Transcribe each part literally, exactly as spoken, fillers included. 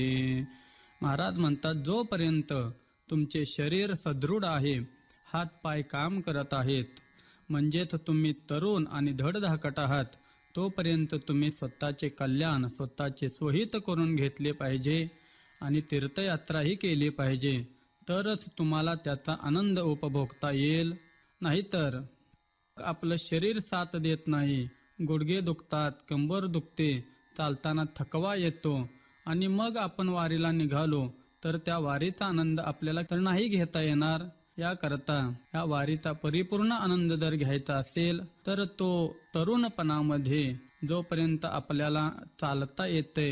महाराज म्हणतात, जोपर्यंत तुमचे शरीर सदृढ आहे, हात पाय काम करत आहेत, म्हणजेच तुम्ही तरुण आणि धडधाकट आहात, तोपर्यंत तुम्ही स्वतःचे कल्याण स्वतःचे स्वहित करून घेतले पाहिजे आणि तीर्थयात्राही केली पाहिजे. तरच तुम्हाला त्याचा आनंद उपभोगता येईल. नाहीतर आपलं शरीर साथ देत नाही, गुडघे दुखतात, कंबर दुखते, चालताना थकवा येतो आणि मग आपण वारीला निघालो तर त्या वारीचा आनंद आपल्याला तर नाही घेता येणार. याकरता या वारीचा परिपूर्ण आनंद जर घ्यायचा असेल तर तो तरुणपणामध्ये जोपर्यंत आपल्याला चालता येते,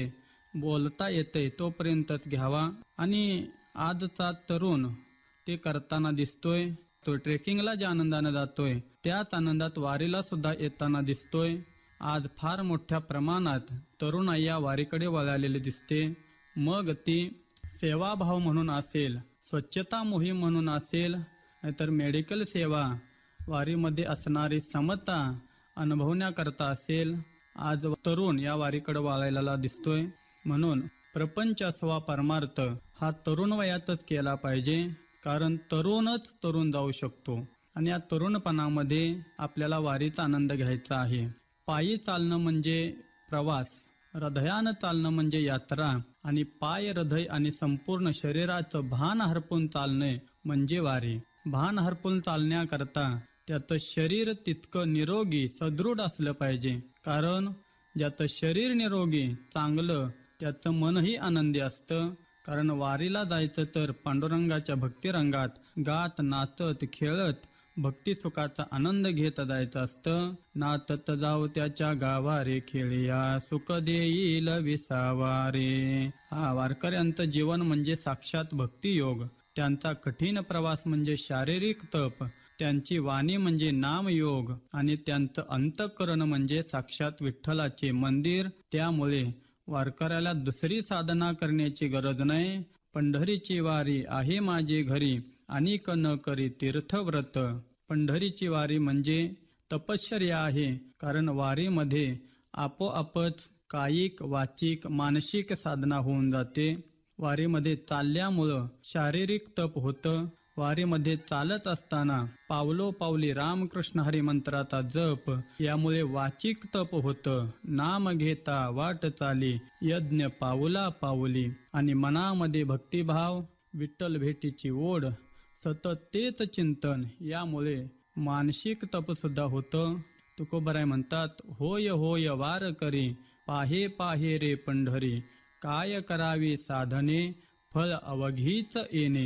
बोलता येते, तोपर्यंतच घ्यावा. आणि आजचा तरुण ते करताना दिसतोय, तो ट्रेकिंगला ज्या आनंदाने जातोय त्याच आनंदात वारीला सुद्धा येताना दिसतोय. आज फार मोठ्या प्रमाणात तरुणाई या वारीकडे वळालेली दिसते. मग ती सेवाभाव म्हणून असेल, स्वच्छता मोहीम म्हणून असेल, नाहीतर मेडिकल सेवा, वारीमध्ये असणारी समता अनुभवण्याकरता असेल, आज तरुण या वारीकडे वळायला दिसतोय. म्हणून प्रपंच असवा परमार्थ हा तरुण वयातच केला पाहिजे, कारण तरुणच तरुण जाऊ शकतो आणि या तरुणपणामध्ये आपल्याला वारीचा आनंद घ्यायचा आहे. पायी चालणं म्हणजे प्रवास, हृदयानं चालणं म्हणजे यात्रा आणि पाय, हृदय आणि संपूर्ण शरीराचं भान हरपून चालणे म्हणजे वारी. भान हरपून चालण्याकरता त्याचं शरीर तितकं निरोगी सदृढ असलं पाहिजे, कारण ज्याचं शरीर निरोगी चांगलं त्याचं मनही आनंदी असतं. कारण वारीला जायचं तर पांडुरंगाच्या भक्तिरंगात गात नाचत खेळत भक्ती सुखाचा आनंद घेत जायचं असतं. नाचत जाऊ त्याच्या गावा रे, खेळिया सुख देईल विसावा रे. हा वारकऱ्यांचं जीवन म्हणजे साक्षात भक्तियोग. त्यांचा कठीण प्रवास म्हणजे शारीरिक तप, त्यांची वाणी म्हणजे नामयोग आणि त्यांचं अंतःकरण म्हणजे साक्षात विठ्ठलाचे मंदिर. त्यामुळे वारकऱ्याला दुसरी साधना करण्याची गरज नाही. पंढरीची वारी आहे माझी घरी, अनिक न करी तीर्थव्रत. पंढरीची वारी म्हणजे तपश्चर्या आहे, कारण वारीमध्ये आपोआपच कायिक, वाचिक, मानसिक साधना होऊन जाते. वारीमध्ये चालल्यामुळं शारीरिक तप होतं. वारीमध्ये चालत असताना पावलो पावली रामकृष्ण हरी मंत्राचा जप, यामुळे वाचिक तप होतं. नाम घेता वाट चाली, यज्ञ पाऊला पाऊली. आणि मनामध्ये भक्तिभाव, विठ्ठल भेटीची ओढ, सतत तेच चिंतन, यामुळे मानसिक तप सुद्धा होतं. तुकोबराय म्हणतात, होय होय वार करी, पाहे पाहे रे पंढरी, काय करावी साधने, फळ अवघीच येणे.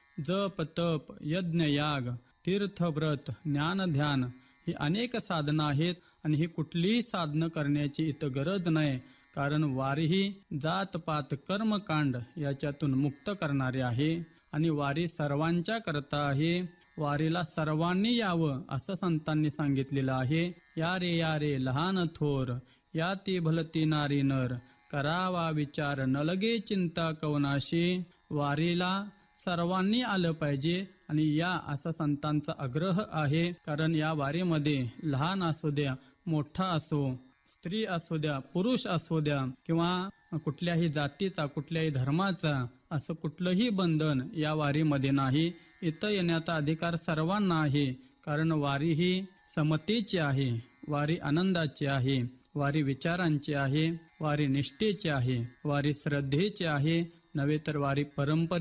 जप तप यज्ञ याग तीर्थव्रत ज्ञान ध्यान ही अनेक साधना आहेत आणि ही कुठलीही साधनं करण्याची इथं गरज नाही, कारण वारी ही जात पात कर्मकांड याच्यातून मुक्त करणारी आहे आणि वारी सर्वांच्या करता आहे. वारीला सर्वांनी यावं असं संतांनी सांगितलेलं आहे. या रे या रे लहान थोर, या ती भलती नारी नर, करावा विचार न लगे चिंता कवनाशी. वारीला सर्वांनी आलं पाहिजे आणि या असा संतांचा आग्रह आहे. कारण या वारीमध्ये लहान असू द्या, मोठा असो, स्त्री असू द्या, पुरुष असू द्या, किंवा कुठल्याही जातीचा, कुठल्याही धर्माचा असं कुठलंही बंधन या वारीमध्ये नाही. इथं येण्याचा अधिकार सर्वांना आहे, कारण वारी ही समतेची आहे, वारी आनंदाची आहे, वारी विचारांची आहे, वारी निष्ठेची आहे, वारी श्रद्धेची आहे, नव्हे तर वारी परंपरे